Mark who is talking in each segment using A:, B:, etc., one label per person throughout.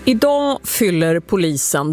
A: Idag fyller polisen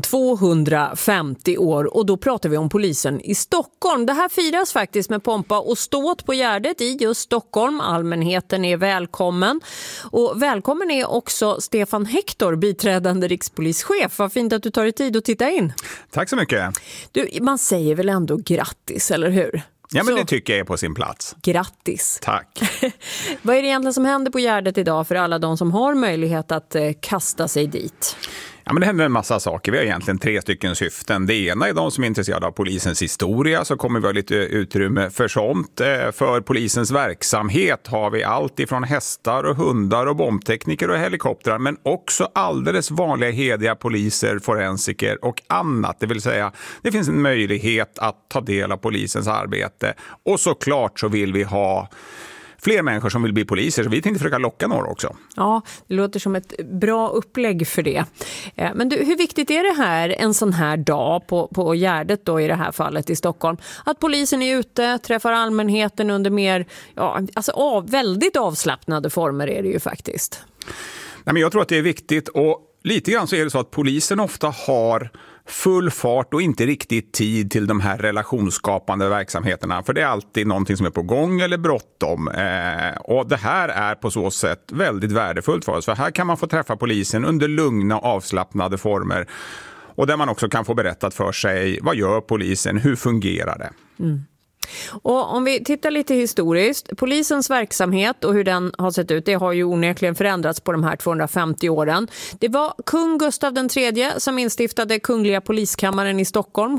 A: 250 år och då pratar vi om polisen i Stockholm. Det här firas faktiskt med pompa och ståt på Gärdet i just Stockholm. Allmänheten är välkommen. Och välkommen är också Stefan Hector, biträdande rikspolischef. Vad fint att du tar dig tid att titta in.
B: Tack så mycket.
A: Du, man säger väl ändå grattis, eller hur?
B: Ja, men det tycker jag är på sin plats.
A: Grattis.
B: Tack.
A: Vad är det egentligen som händer på Gärdet idag för alla de som har möjlighet att kasta sig dit?
B: Ja, men det händer en massa saker. Vi har egentligen 3 stycken syften. Det ena är de som är intresserade av polisens historia, så kommer vi ha lite utrymme för sånt. För polisens verksamhet har vi allt ifrån hästar och hundar och bombtekniker och helikoptrar, men också alldeles vanliga hediga poliser, forensiker och annat. Det vill säga, det finns en möjlighet att ta del av polisens arbete. Och såklart så vill vi ha fler människor som vill bli poliser, så vi tänkte försöka locka några också.
A: Ja, det låter som ett bra upplägg för det. Men du, hur viktigt är det här en sån här dag på Gärdet då i det här fallet i Stockholm? Att polisen är ute, träffar allmänheten under mer, väldigt avslappnade former är det ju faktiskt.
B: Nej, men jag tror att det är viktigt, och lite grann så är det så att polisen ofta har full fart och inte riktigt tid till de här relationsskapande verksamheterna. För det är alltid någonting som är på gång eller bråttom. Och det här är på så sätt väldigt värdefullt för oss. För här kan man få träffa polisen under lugna och avslappnade former. Och där man också kan få berättat för sig, vad gör polisen, hur fungerar det? Mm.
A: Och om vi tittar lite historiskt, polisens verksamhet och hur den har sett ut, det har ju onekligen förändrats på de här 250 åren. Det var kung Gustav III som instiftade Kungliga Poliskammaren i Stockholm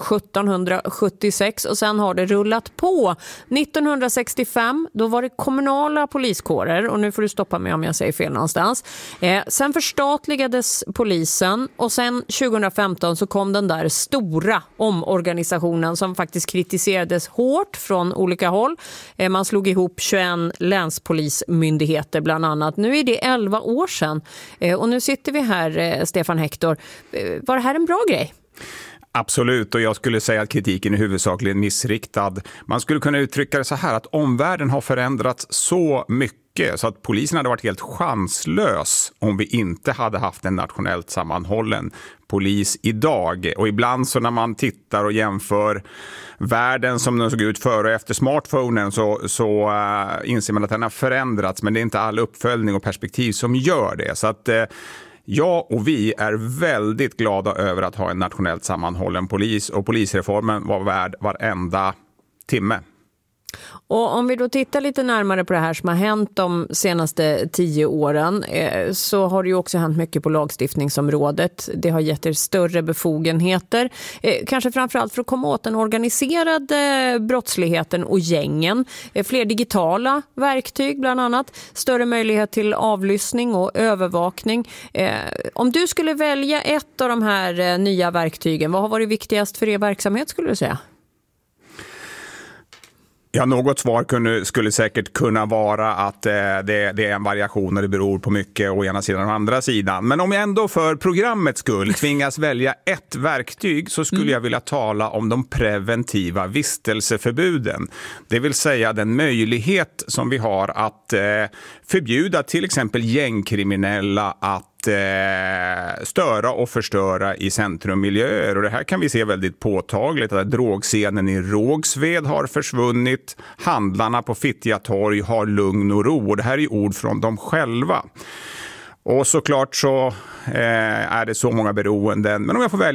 A: 1776 och sen har det rullat på. 1965, då var det kommunala poliskårer, och nu får du stoppa mig om jag säger fel någonstans. Sen förstatligades polisen och sen 2015 så kom den där stora omorganisationen som faktiskt kritiserades hårt från olika håll. Man slog ihop 21 länspolismyndigheter bland annat. Nu är det 11 år sedan. Och nu sitter vi här, Stefan Hector. Var det här en bra grej?
B: Absolut, och jag skulle säga att kritiken är huvudsakligen missriktad. Man skulle kunna uttrycka det så här, att omvärlden har förändrats så mycket så att polisen hade varit helt chanslös om vi inte hade haft en nationellt sammanhållen polis idag. Och ibland så när man tittar och jämför världen som den såg ut före och efter smartphonen så inser man att den har förändrats, men det är inte all uppföljning och perspektiv som gör det. Så att jag och vi är väldigt glada över att ha en nationellt sammanhållen polis, och polisreformen var värd varenda timme.
A: Och om vi då tittar lite närmare på det här som har hänt de senaste 10 åren så har det ju också hänt mycket på lagstiftningsområdet. Det har gett er större befogenheter, kanske framförallt för att komma åt den organiserade brottsligheten och gängen. Fler digitala verktyg bland annat, större möjlighet till avlyssning och övervakning. Om du skulle välja ett av de här nya verktygen, vad har varit viktigast för er verksamhet skulle du säga?
B: Ja, något svar skulle säkert kunna vara att det är en variation och det beror på mycket å ena sidan och å andra sidan. Men om jag ändå för programmets skull tvingas välja ett verktyg så skulle jag vilja tala om de preventiva vistelseförbuden. Det vill säga den möjlighet som vi har att förbjuda till exempel gängkriminella att störa och förstöra i centrummiljöer. Och det här kan vi se väldigt påtagligt, att drogscenen i Rågsved har försvunnit, handlarna på Fittja torg har lugn och ro, och det här är ord från dem själva. Och såklart så är det så många beroenden, men om jag får välja